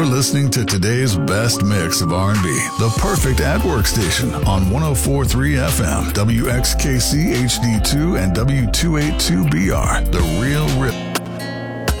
listening to today's best mix of R&B, the perfect at-work station on 104.3 FM, WXKC HD2 and W282BR, The Real Rip.